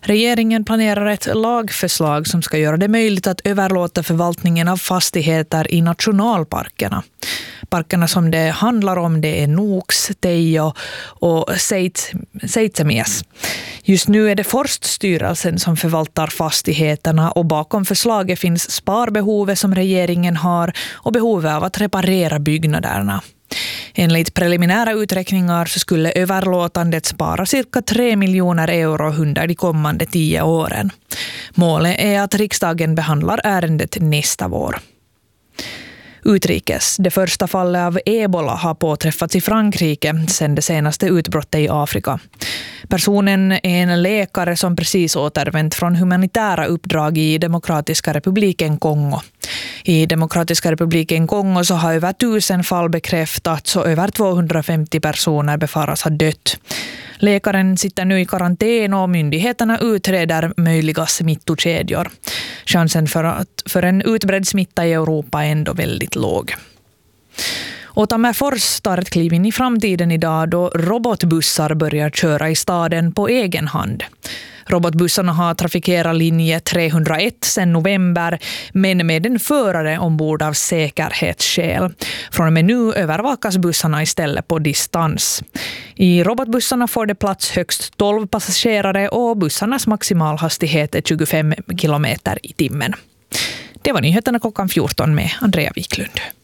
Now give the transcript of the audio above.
Regeringen planerar ett lagförslag som ska göra det möjligt att överlåta förvaltningen av fastigheter i nationalparkerna. Parkerna som det handlar om det är Nuuks, Teijo och Seitsemies. Just nu är det Forststyrelsen som förvaltar fastigheterna och bakom förslaget finns sparbehovet som regeringen har och behovet av att reparera byggnaderna. Enligt preliminära uträkningar så skulle överlåtandet spara cirka 3 miljoner euro under de kommande 10 åren. Målet är att riksdagen behandlar ärendet nästa vår. Utrikes. Det första fallet av ebola har påträffats i Frankrike sedan det senaste utbrottet i Afrika. Personen är en läkare som precis återvänt från humanitära uppdrag i Demokratiska republiken Kongo. I Demokratiska republiken Kongo så har över 1000 fall bekräftats och över 250 personer befaras ha dött. Läkaren sitter nu i karantän och myndigheterna utreder möjliga smittokedjor. Chansen för en utbredd smitta i Europa är ändå väldigt låg. Och Tammerfors tar ett kliv in i framtiden idag då robotbussar börjar köra i staden på egen hand. Robotbussarna har trafikerat linje 301 sedan november men med en förare ombord av säkerhetsskäl. Från och med nu övervakas bussarna istället på distans. I robotbussarna får det plats högst 12 passagerare och bussarnas maximalhastighet är 25 km i timmen. Det var nyheterna klockan 14 med Andrea Wiklund.